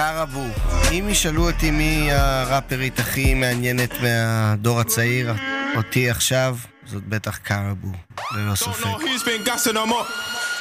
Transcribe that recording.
קראבו. אם ישאלו אותי מי הראפרית הכי מעניינת מהדור הצעיר, אותי עכשיו, זאת בטח קראבו, ללא ספק.